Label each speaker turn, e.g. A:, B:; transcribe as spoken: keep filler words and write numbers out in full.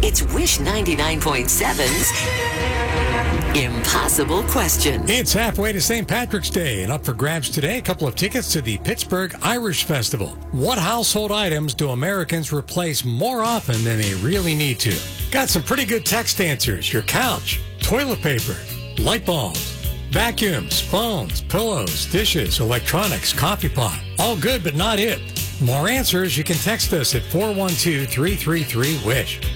A: It's Wish ninety-nine point seven's Impossible Question.
B: It's halfway to Saint Patrick's Day, and up for grabs today, a couple of tickets to the Pittsburgh Irish Festival. What household items do Americans replace more often than they really need to? Got some pretty good text answers. Your couch, toilet paper, light bulbs, vacuums, phones, pillows, dishes, electronics, coffee pot. All good, but not it. More answers, you can text us at four one two, three three three, WISH.